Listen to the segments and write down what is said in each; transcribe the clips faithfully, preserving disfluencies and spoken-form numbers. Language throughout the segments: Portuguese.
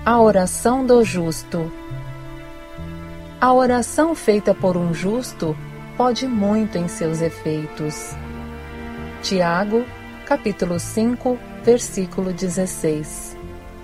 A oração do justo. A oração feita por um justo pode muito em seus efeitos. Tiago, capítulo cinco, versículo dezesseis.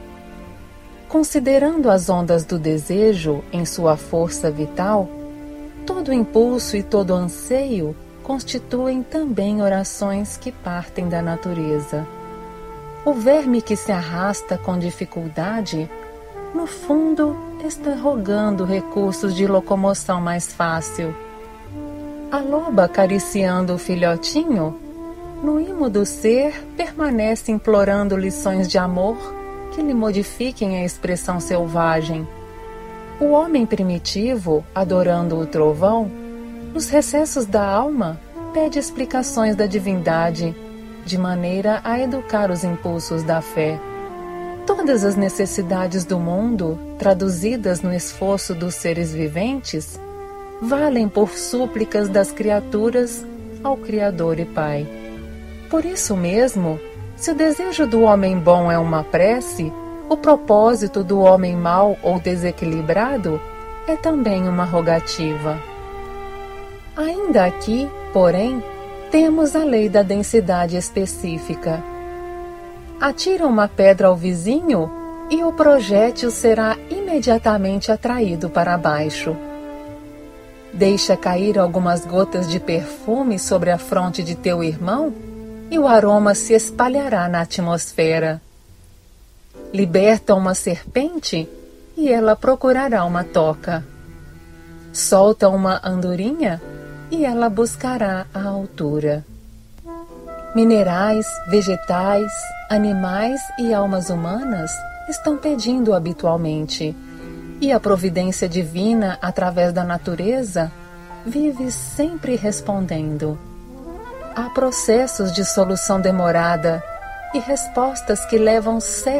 Considerando as ondas do desejo em sua força vital, todo impulso e todo anseio constituem também orações que partem da natureza. O verme que se arrasta com dificuldade, no fundo, está rogando recursos de locomoção mais fácil. A loba acariciando o filhotinho, no imo do ser, permanece implorando lições de amor que lhe modifiquem a expressão selvagem. O homem primitivo, adorando o trovão, nos recessos da alma, pede explicações da divindade, de maneira a educar os impulsos da fé. Todas as necessidades do mundo, traduzidas no esforço dos seres viventes, valem por súplicas das criaturas ao Criador e Pai. Por isso mesmo, se o desejo do homem bom é uma prece, o propósito do homem mau ou desequilibrado é também uma rogativa. Ainda aqui, porém, temos a lei da densidade específica. Atira uma pedra ao vizinho e o projétil será imediatamente atraído para baixo. Deixa cair algumas gotas de perfume sobre a fronte de teu irmão e o aroma se espalhará na atmosfera. Liberta uma serpente e ela procurará uma toca. Solta uma andorinha e ela buscará a altura. Minerais, vegetais, animais e almas humanas estão pedindo habitualmente, e a providência divina, através da natureza, vive sempre respondendo. Há processos de solução demorada e respostas que levam séculos